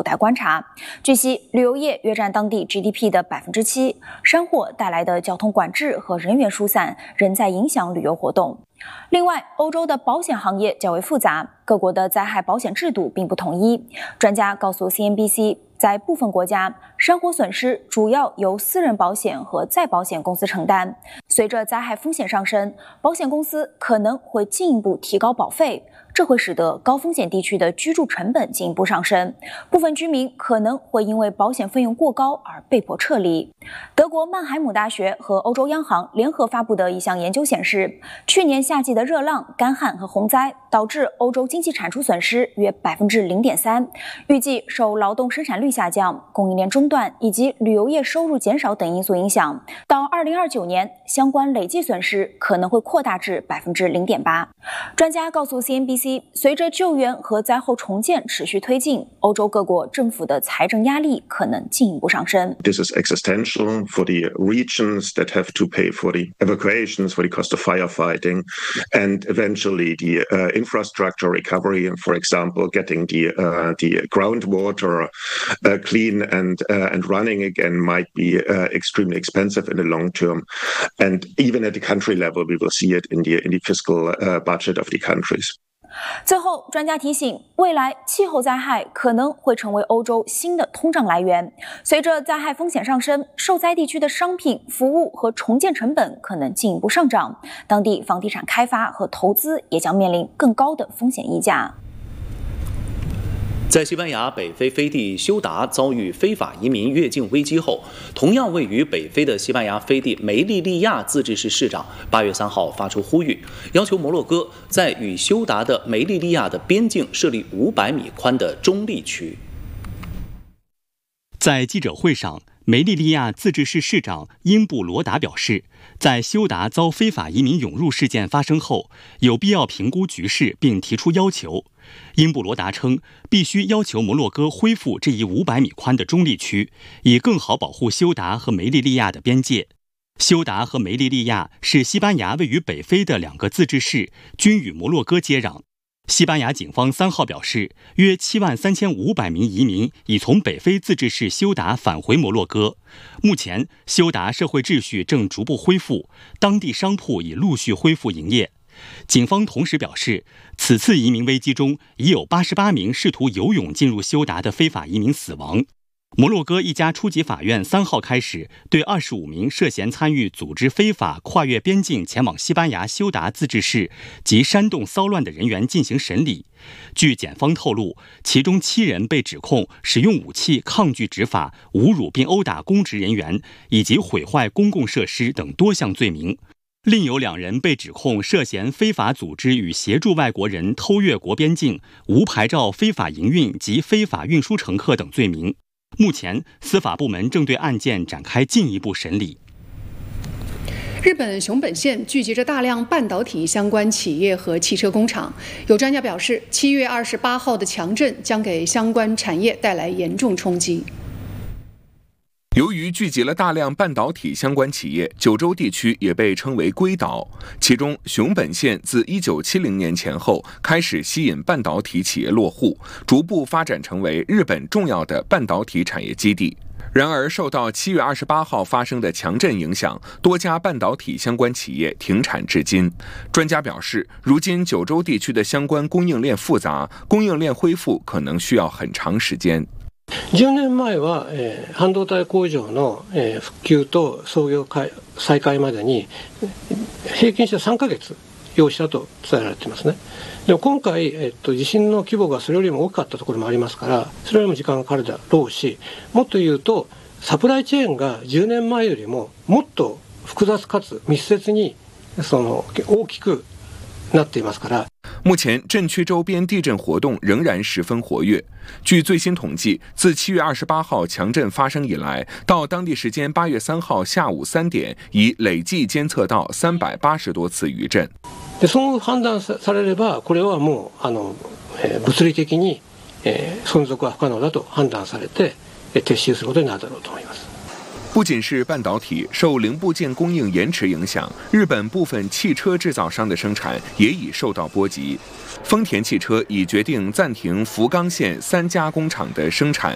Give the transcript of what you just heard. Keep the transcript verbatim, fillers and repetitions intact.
待观察。据悉，旅游业约占当地 G D P 的百分之七，山火带来的交通管制和人员疏散仍在影响旅游活动。另外，欧洲的保险行业较为复杂，各国的灾害保险制度并不统一。专家告诉 C N B C， 在部分国家，山火损失主要由私人保险和再保险公司承担。随着灾害风险上升，保险公司可能会进一步提高保费，这会使得高风险地区的居住成本进一步上升，部分居民可能会因为保险费用过高而被迫撤离。德国曼海姆大学和欧洲央行联合发布的一项研究显示，去年夏季的热浪、干旱和洪灾导致欧洲经济产出损失约 百分之零点三， 预计受劳动生产率下降、供应链中断以及旅游业收入减少等因素影响，到二零二九年相关累计损失可能会扩大至 百分之零点八。 专家告诉 C N B C， 随着救援和灾后重建持续推进，欧洲各国政府的财政压力可能进一步上升。 This is existential for the regions that have to pay for the evacuations, for the cost of firefighting, and eventually the uh, infrastructure recovery, and for example, getting the uh, the groundwater uh, clean and uh, and running again might be uh, extremely expensive in the long term. And even at the country level, we will see it in the in the fiscal uh, budget of the countries. 最后，专家提醒，未来气候灾害可能会成为欧洲新的通胀来源。随着灾害风险上升，受灾地区的商品、服务和重建成本可能进一步上涨，当地房地产开发和投资也将面临更高的风险溢价。 在西班牙北非飞地休达遭遇非法移民越境危机后，同样位于北非的西班牙飞地梅利利亚自治市市长八月三号发出呼吁，要求摩洛哥在与休达的梅利利亚的边境设立五百米宽的中立区。 在记者会上，梅利利亚自治市市长英布罗达表示，在休达遭非法移民涌入事件发生后，有必要评估局势并提出要求。英布罗达称，必须要求摩洛哥恢复这一五百米宽的中立区，以更好保护休达和梅利利亚的边界。休达和梅利利亚是西班牙位于北非的两个自治市，均与摩洛哥接壤。西班牙警方三号表示，约七万三千五百名移民已从北非自治市休达返回摩洛哥。目前，休达社会秩序正逐步恢复，当地商铺已陆续恢复营业。警方同时表示，此次移民危机中已有八十八名试图游泳进入休达的非法移民死亡。摩洛哥一家初级法院三号开始对二十五名涉嫌参与组织非法跨越边境前往西班牙休达自治市及煽动骚乱的人员进行审理。据检方透露，其中七人被指控使用武器抗拒执法、侮辱并殴打公职人员以及毁坏公共设施等多项罪名。另有两人被指控涉嫌非法组织与协助外国人偷越国边境、无牌照非法营运及非法运输乘客等罪名。目前，司法部门正对案件展开进一步审理。 日本熊本县聚集着大量半导体相关企业和汽车工厂，有专家表示，七月二十八号的强震将给相关产业带来严重冲击。 由于聚集了大量半导体相关企业，九州地区也被称为硅岛。其中，熊本县自一九七零年前后开始吸引半导体企业落户，逐步发展成为日本重要的半导体产业基地。然而，受到七月二十八号发生的强震影响，多家半导体相关企业停产至今。专家表示，如今九州地区的相关供应链复杂，供应链恢复可能需要很長時間。 じゅうねんまえは、えー、半導体工場の、えー、復旧と操業再開までに平均してさんかげつ要したと伝えられていますね。でも今回、えっと、地震の規模がそれよりも大きかったところもありますから、それよりも時間がかかるだろうし、もっと言うとサプライチェーンがじゅうねんまえよりももっと複雑かつ密接にその大きくなっていますから。 目前，震区周边地震活动仍然十分活跃。据最新统计，自七月二十八号强震发生以来，到当地时间八月三号下午三点，已累计监测到三百八十多次余震。 でそう判断されれば、これはもうあの、えー、物理的に、えー、存続は不可能だと判断されて、えー、撤収することになるだろうと思います。 不仅是半导体，受零部件供应延迟影响，日本部分汽车制造商的生产也已受到波及。丰田汽车已决定暂停福冈县三家工厂的生产，